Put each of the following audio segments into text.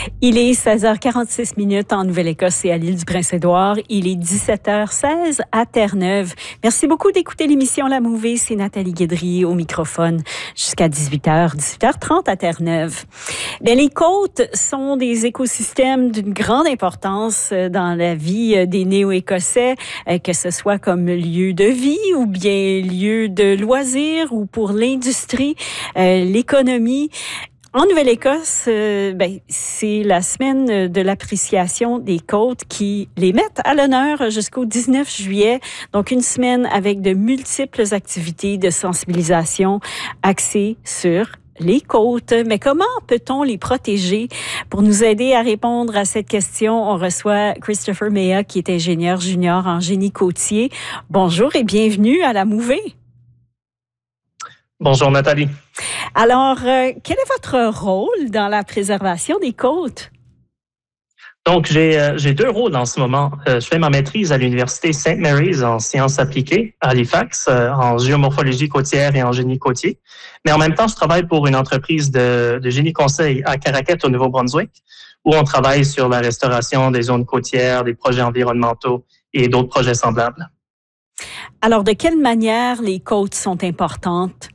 Il est 16h46 en Nouvelle-Écosse et à l'île du Prince-Édouard. Il est 17h16 à Terre-Neuve. Merci beaucoup d'écouter l'émission La Mouvée. C'est Nathalie Guédry au microphone jusqu'à 18h30 à Terre-Neuve. Bien, les côtes sont des écosystèmes d'une grande importance dans la vie des Néo-Écossais, que ce soit comme lieu de vie ou bien lieu de loisirs ou pour l'industrie, l'économie. En Nouvelle-Écosse, c'est la semaine de l'appréciation des côtes qui les mettent à l'honneur jusqu'au 19 juillet. Donc, une semaine avec de multiples activités de sensibilisation axées sur les côtes. Mais comment peut-on les protéger? Pour nous aider à répondre à cette question, on reçoit Christopher Mea, qui est ingénieur junior en génie côtier. Bonjour et bienvenue à La Mouvée. Bonjour Nathalie. Alors, quel est votre rôle dans la préservation des côtes? Donc, j'ai deux rôles en ce moment. Je fais ma maîtrise à l'Université St. Mary's en sciences appliquées à Halifax, en géomorphologie côtière et en génie côtier. Mais en même temps, je travaille pour une entreprise de génie conseil à Caraquet, au Nouveau-Brunswick, où on travaille sur la restauration des zones côtières, des projets environnementaux et d'autres projets semblables. Alors, de quelle manière les côtes sont importantes?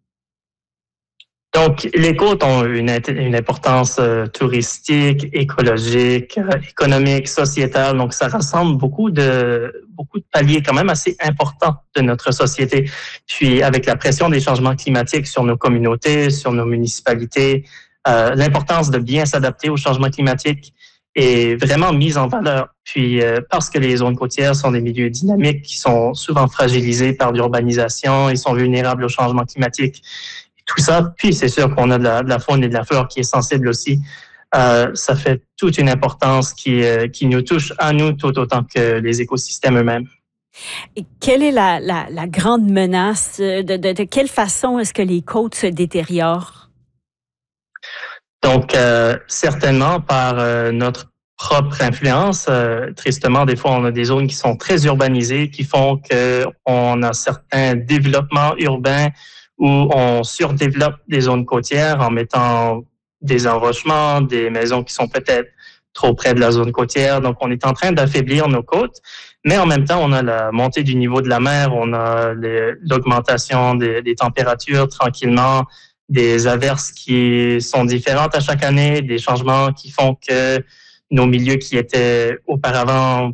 Donc, les côtes ont une importance touristique, écologique, économique, sociétale. Donc, ça rassemble beaucoup de paliers quand même assez importants de notre société. Puis, avec la pression des changements climatiques sur nos communautés, sur nos municipalités, l'importance de bien s'adapter aux changements climatiques est vraiment mise en valeur. Puis, parce que les zones côtières sont des milieux dynamiques qui sont souvent fragilisés par l'urbanisation, ils sont vulnérables aux changements climatiques. Tout ça, puis c'est sûr qu'on a de la faune et de la flore qui est sensible aussi. Ça fait toute une importance qui nous touche à nous tout autant que les écosystèmes eux-mêmes. Et quelle est la grande menace? De quelle façon est-ce que les côtes se détériorent? Donc, certainement par notre propre influence. Tristement, des fois, on a des zones qui sont très urbanisées, qui font qu'on a certains développements urbains où on surdéveloppe des zones côtières en mettant des enrochements, des maisons qui sont peut-être trop près de la zone côtière. Donc, on est en train d'affaiblir nos côtes, mais en même temps, on a la montée du niveau de la mer, on a l'augmentation des températures tranquillement, des averses qui sont différentes à chaque année, des changements qui font que nos milieux qui étaient auparavant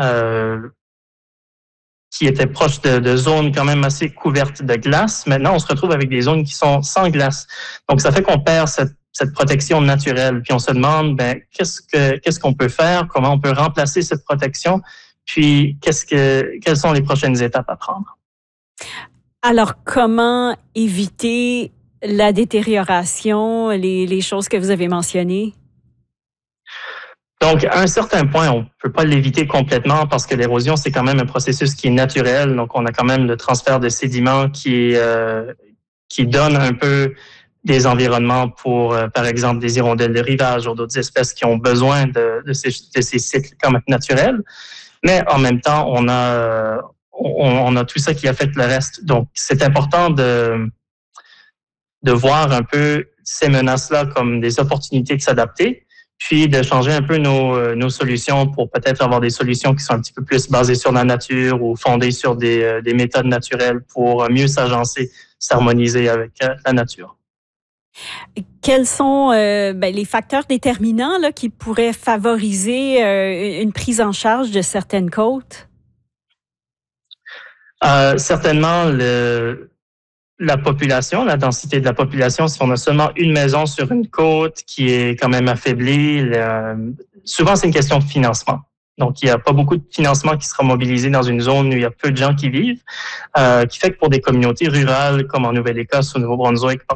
qui étaient proches de zones quand même assez couvertes de glace. Maintenant, on se retrouve avec des zones qui sont sans glace. Donc, ça fait qu'on perd cette protection naturelle. Puis, on se demande, qu'est-ce qu'on peut faire? Comment on peut remplacer cette protection? Puis, quelles sont les prochaines étapes à prendre? Alors, comment éviter la détérioration, les choses que vous avez mentionnées? Donc, à un certain point, on peut pas l'éviter complètement parce que l'érosion, c'est quand même un processus qui est naturel. Donc, on a quand même le transfert de sédiments qui donne un peu des environnements pour, par exemple, des hirondelles de rivage ou d'autres espèces qui ont besoin de ces cycles quand même naturels. Mais en même temps, on a tout ça qui affecte le reste. Donc, c'est important de voir un peu ces menaces-là comme des opportunités de s'adapter, puis de changer un peu nos solutions pour peut-être avoir des solutions qui sont un petit peu plus basées sur la nature ou fondées sur des méthodes naturelles pour mieux s'harmoniser avec la nature. Quels sont les facteurs déterminants là, qui pourraient favoriser une prise en charge de certaines côtes? Certainement, la population, la densité de la population, si on a seulement une maison sur une côte qui est quand même affaiblie, souvent c'est une question de financement. Donc, il n'y a pas beaucoup de financement qui sera mobilisé dans une zone où il y a peu de gens qui vivent, qui fait que pour des communautés rurales comme en Nouvelle-Écosse ou au Nouveau-Brunswick,